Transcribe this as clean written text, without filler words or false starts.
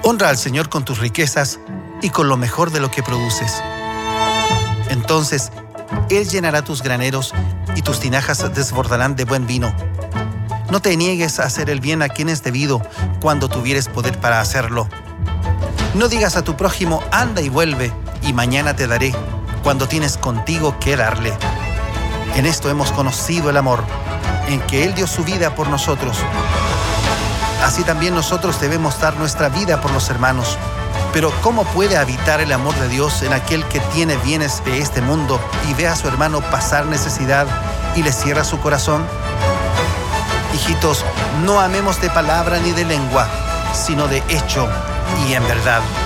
Honra al Señor con tus riquezas y con lo mejor de lo que produces. Entonces, Él llenará tus graneros y tus tinajas desbordarán de buen vino. No te niegues a hacer el bien a quien es debido cuando tuvieres poder para hacerlo. No digas a tu prójimo, anda y vuelve, y mañana te daré, cuando tienes contigo que darle. En esto hemos conocido el amor, en que Él dio su vida por nosotros. Así también nosotros debemos dar nuestra vida por los hermanos. Pero ¿cómo puede habitar el amor de Dios en aquel que tiene bienes de este mundo y ve a su hermano pasar necesidad y le cierra su corazón? Hijitos, no amemos de palabra ni de lengua, sino de hecho y en verdad.